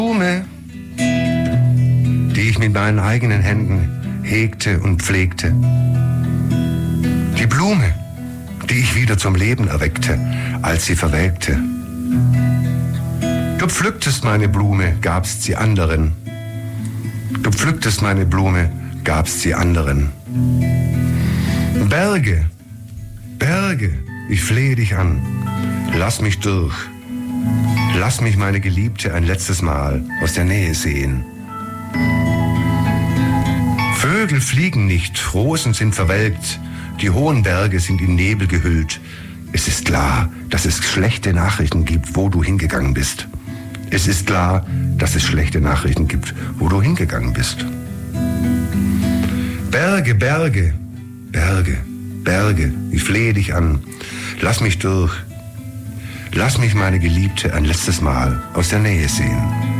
Blume, die ich mit meinen eigenen Händen hegte und pflegte. Die Blume, die ich wieder zum Leben erweckte, als sie verwelkte. Du pflücktest meine Blume, gabst sie anderen. Du pflücktest meine Blume, gabst sie anderen. Berge, Berge, ich flehe dich an, lass mich durch. Lass mich meine Geliebte ein letztes Mal aus der Nähe sehen. Vögel fliegen nicht, Rosen sind verwelkt, die hohen Berge sind in Nebel gehüllt. Es ist klar, dass es schlechte Nachrichten gibt, wo du hingegangen bist. Es ist klar, dass es schlechte Nachrichten gibt, wo du hingegangen bist. Berge, Berge, Berge, Berge, ich flehe dich an, lass mich durch. Lass mich meine Geliebte ein letztes Mal aus der Nähe sehen.